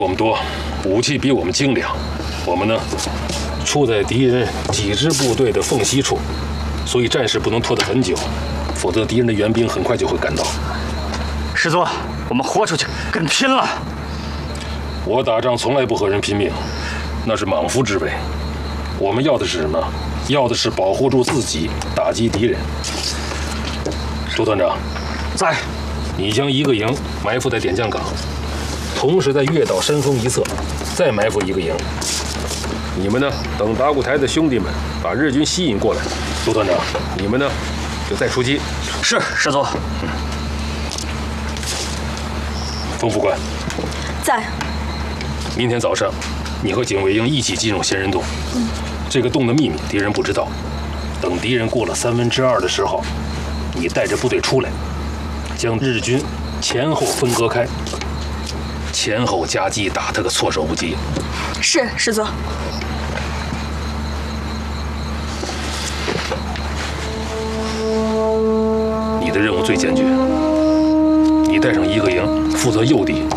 我们多，武器比我们精良。我们呢，处在敌人几支部队的缝隙处，所以战事不能拖得很久，否则敌人的援兵很快就会赶到。 师座，我们豁出去，跟拼了！ 我打仗从来不和人拼命，那是莽夫之辈。我们要的是什么？要的是保护住自己，打击敌人。周团长， 在。 你将一个营埋伏在点将岗，同时在月岛山峰一侧再埋伏一个营。你们呢，等打鼓台的兄弟们把日军吸引过来。周团长，你们呢，就再出击。 是，师座。 冯副官， 在。 明天早上，你和警卫营一起进入仙人洞。这个洞的秘密敌人不知道。等敌人过了2/3的时候，你带着部队出来，将日军前后分割开，前后夹击，打他个措手不及。 是，师座。 你的任务最艰巨，你带上一个营，负责诱敌。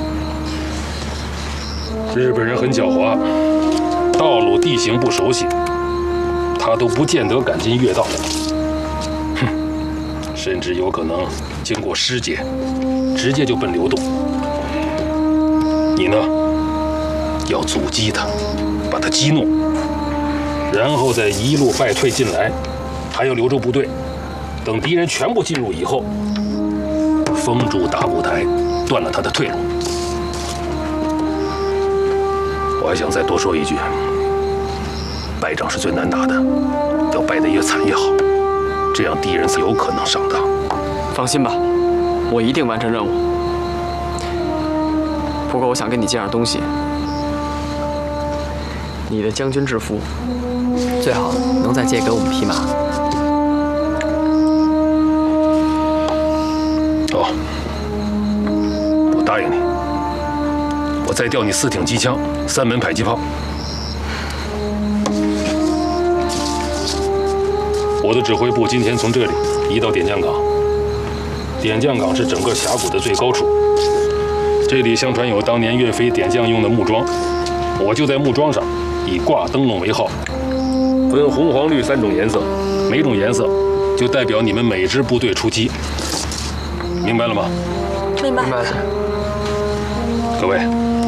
日本人很狡猾，道路地形不熟悉，他都不见得敢进越道。哼，甚至有可能经过师姐，直接就奔流洞。你呢，要阻击他，把他激怒，然后再一路败退进来，还要留住部队。等敌人全部进入以后，封住打鼓台，断了他的退路。我还想再多说一句，败仗是最难打的，要败得越惨越好，这样敌人才有可能上当。 放心吧，我一定完成任务。不过我想跟你借样东西，你的将军制服，最好能再借给我们匹马。 哦，我答应你，我再调你4挺机枪，3门迫击炮。我的指挥部今天从这里移到点将岗，点将岗是整个峡谷的最高处。这里相传有当年岳飞点将用的木桩，我就在木桩上以挂灯笼为号，分红、黄、绿3种颜色，每种颜色就代表你们每支部队出击。明白了吗？ 明白。 明白了。 各位，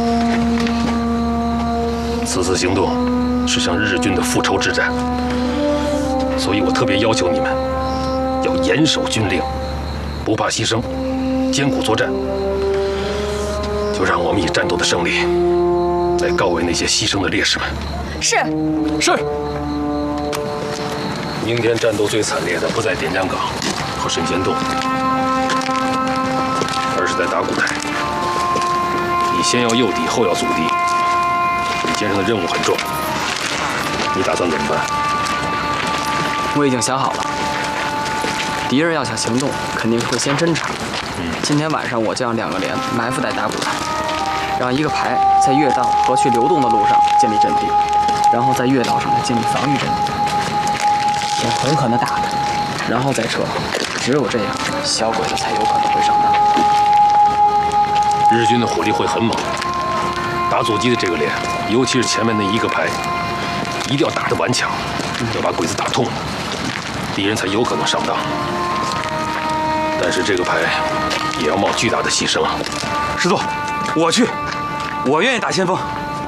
此次行动是向日军的复仇之战，所以我特别要求你们要严守军令，不怕牺牲，艰苦作战。就让我们以战斗的胜利来告慰那些牺牲的烈士们。 是。 是。 明天战斗最惨烈的不在点将岗和神仙洞，而是在打鼓台。你先要诱敌，后要阻敌。你肩上的任务很重，你打算怎么办？ 我已经想好了，敌人要想行动，肯定是会先侦察。今天晚上我将2个连埋伏在打鼓台，让一个排在越道和去流动的路上建立阵地，然后在越道上建立防御阵地，先狠狠地打他，然后再撤。只有这样，小鬼子才有可能会上当。 日军的火力会很猛，打阻击的这个连，尤其是前面那一个排，一定要打得顽强，要把鬼子打痛，敌人才有可能上当。但是这个排也要冒巨大的牺牲。 师座，我去，我愿意打先锋。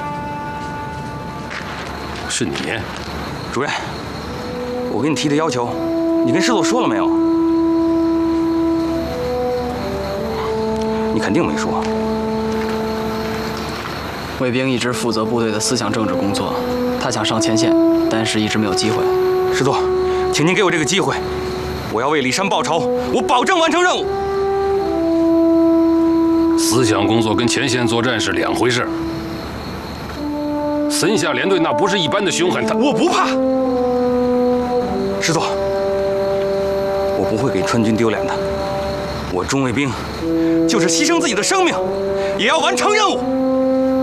是你？ 主任，我给你提的要求，你跟师座说了没有？你肯定没说。 卫兵一直负责部队的思想政治工作，他想上前线，但是一直没有机会。 师座，请您给我这个机会，我要为李山报仇，我保证完成任务。 思想工作跟前线作战是2回事。森下联队那不是一般的凶狠， 我不怕。师座，我不会给川军丢脸的。我中卫兵就是牺牲自己的生命，也要完成任务。